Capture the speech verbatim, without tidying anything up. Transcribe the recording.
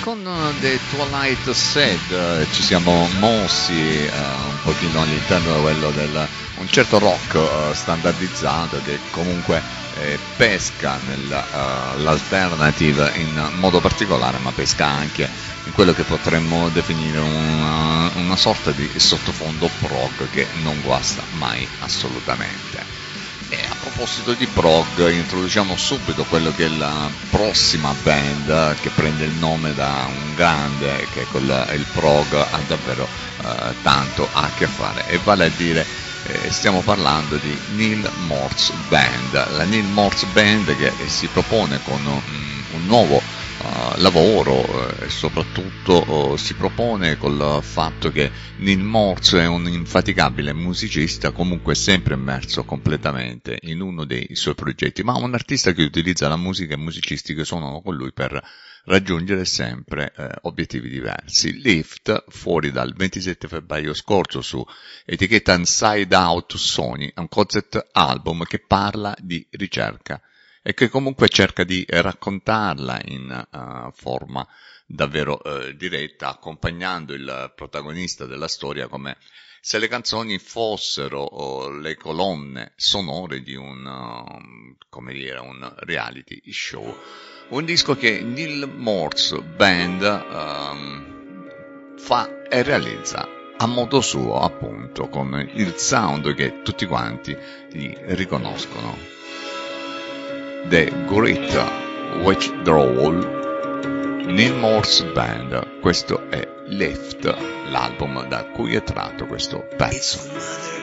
con The Twilight Sad ci siamo mossi uh, un pochino all'interno di quello del un certo rock uh, standardizzato che comunque eh, pesca nell'alternative uh, in modo particolare, ma pesca anche in quello che potremmo definire una, una sorta di sottofondo prog che non guasta mai assolutamente. E a proposito di prog, introduciamo subito quello che è la prossima band che prende il nome da un grande che con il prog ha davvero eh, tanto a che fare, e vale a dire eh, stiamo parlando di Neal Morse Band, la Neal Morse Band che si propone con um, un nuovo Uh, lavoro e eh, soprattutto uh, si propone col fatto che Neal Morse è un infaticabile musicista, comunque sempre immerso completamente in uno dei suoi progetti, ma un artista che utilizza la musica e i musicisti che suonano con lui per raggiungere sempre eh, obiettivi diversi. Lift, fuori dal ventisette febbraio scorso su etichetta Inside Out Sony, è un concept album che parla di ricerca e che comunque cerca di raccontarla in uh, forma davvero uh, diretta, accompagnando il protagonista della storia come se le canzoni fossero uh, le colonne sonore di un, uh, come dire, un reality show. Un disco che Neal Morse Band um, fa e realizza a modo suo, appunto, con il sound che tutti quanti gli riconoscono. The Great Withdrawal, Neal Morse Band, questo è Lift, l'album da cui è tratto questo pezzo.